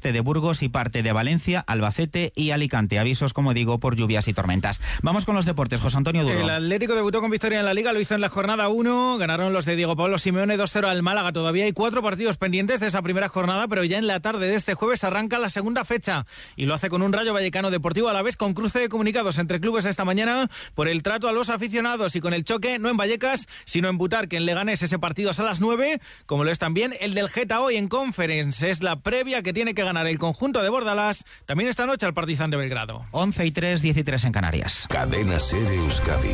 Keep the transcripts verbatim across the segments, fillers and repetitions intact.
oeste de Burgos y parte de Valencia, Albacete y Alicante. Avisos, como digo, por lluvias y tormentas. Vamos con los deportes. José Antonio Duro. El Atlético debutó con victoria en la Liga, lo hizo en la jornada uno. Ganaron los de Diego Pablo Simeone dos cero al Málaga. Todavía hay cuatro partidos pendientes de esa primera jornada, pero ya en la tarde de este jueves arranca la segunda fecha. Y lo hace con un Rayo Vallecano Deportivo Alavés, con cruce de comunicados entre clubes esta mañana por el trato a los aficionados y con el choque no en Vallecas, sino en Butarque, en Leganés. Ese partido es a las nueve, como lo es también el del Geta hoy en Conference. Es la previa que tiene que ganar el conjunto de Bordalás. También esta noche al Partizan de Belgrado. once y tres, diez y tres en Canarias. Cadena SER Euskadi.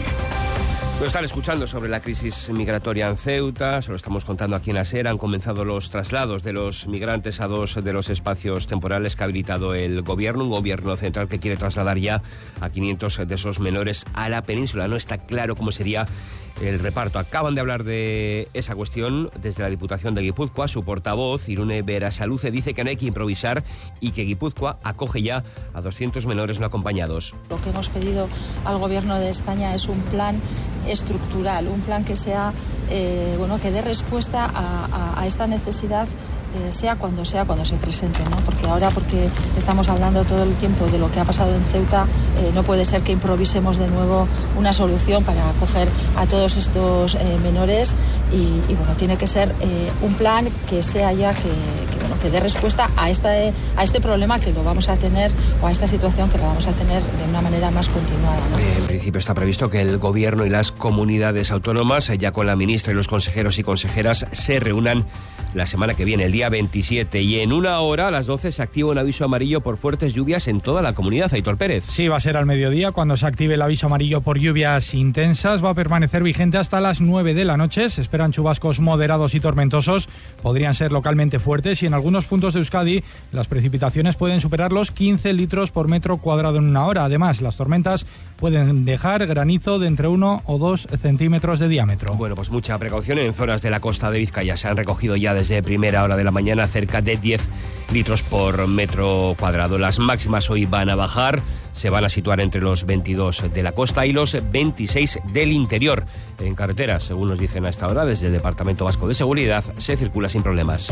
Lo están escuchando sobre la crisis migratoria en Ceuta, se lo estamos contando aquí en la SER. Han comenzado los traslados de los migrantes a dos de los espacios temporales que ha habilitado el gobierno, un gobierno central que quiere trasladar ya a quinientos de esos menores a la península. No está claro cómo sería el reparto. Acaban de hablar de esa cuestión desde la Diputación de Guipúzcoa. Su portavoz, Irune Berasaluce, dice que no hay que improvisar y que Guipúzcoa acoge ya a doscientos menores no acompañados. Lo que hemos pedido al Gobierno de España es un plan estructural, un plan que sea, eh, bueno, que dé respuesta a, a, a esta necesidad, eh, sea cuando sea, cuando se presente, ¿no? Porque ahora, porque estamos hablando todo el tiempo de lo que ha pasado en Ceuta, eh, no puede ser que improvisemos de nuevo una solución para acoger a todos estos eh, menores y, y bueno, tiene que ser eh, un plan que sea ya que, que, bueno, que dé respuesta a, esta, a este problema que lo vamos a tener, o a esta situación que lo vamos a tener de una manera más continuada, ¿no? En principio está previsto que el gobierno y las comunidades autónomas, ya con la ministra y los consejeros y consejeras, se reúnan la semana que viene, el día veintisiete, y en una hora, a las doce, se activa un aviso amarillo por fuertes lluvias en toda la comunidad. Aitor Pérez. Sí, va a ser al mediodía cuando se active el aviso amarillo por lluvias intensas. Va a permanecer vigente hasta las nueve de la noche. Se esperan chubascos moderados y tormentosos. Podrían ser localmente fuertes y en algunos puntos de Euskadi las precipitaciones pueden superar los quince litros por metro cuadrado en una hora. Además, las tormentas pueden dejar granizo de entre uno o dos centímetros de diámetro. Bueno, pues mucha precaución. En zonas de la costa de Vizcaya se han recogido ya desde primera hora de la mañana cerca de diez litros por metro cuadrado. Las máximas hoy van a bajar, se van a situar entre los veintidós de la costa y los veintiséis del interior. En carreteras, según nos dicen a esta hora, desde el Departamento Vasco de Seguridad, se circula sin problemas.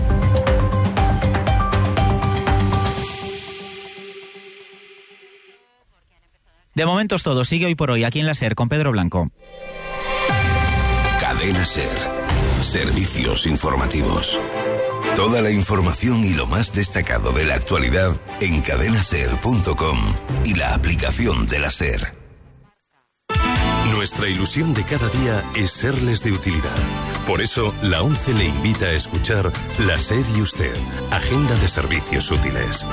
De momento es todo. Sigue hoy por hoy aquí en la SER con Pedro Blanco. Cadena SER. Servicios informativos. Toda la información y lo más destacado de la actualidad en cadena ser punto com y la aplicación de la SER. Nuestra ilusión de cada día es serles de utilidad. Por eso, la ONCE le invita a escuchar La SER y Usted, Agenda de Servicios Útiles.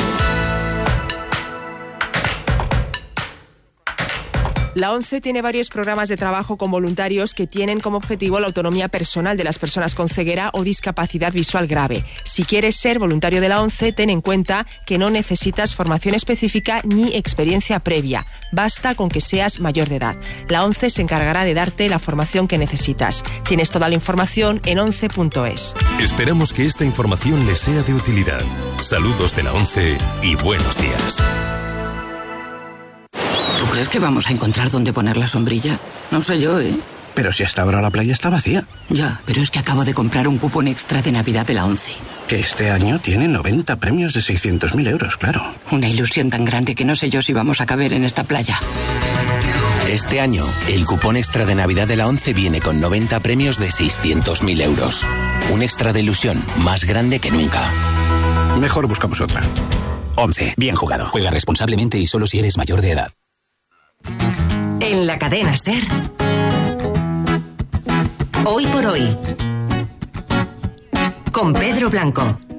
La ONCE tiene varios programas de trabajo con voluntarios que tienen como objetivo la autonomía personal de las personas con ceguera o discapacidad visual grave. Si quieres ser voluntario de la ONCE, ten en cuenta que no necesitas formación específica ni experiencia previa. Basta con que seas mayor de edad. La ONCE se encargará de darte la formación que necesitas. Tienes toda la información en once punto es. Esperamos que esta información les sea de utilidad. Saludos de la ONCE y buenos días. ¿Tú crees que vamos a encontrar dónde poner la sombrilla? No sé yo, ¿eh? Pero si hasta ahora la playa está vacía. Ya, pero es que acabo de comprar un cupón extra de Navidad de la ONCE. Que este año tiene noventa premios de seiscientos mil euros, claro. Una ilusión tan grande que no sé yo si vamos a caber en esta playa. Este año, el cupón extra de Navidad de la ONCE viene con noventa premios de seiscientos mil euros. Un extra de ilusión más grande que nunca. Mejor buscamos otra. ONCE. Bien jugado. Juega responsablemente y solo si eres mayor de edad. En la cadena SER, Hoy por Hoy, con Pedro Blanco.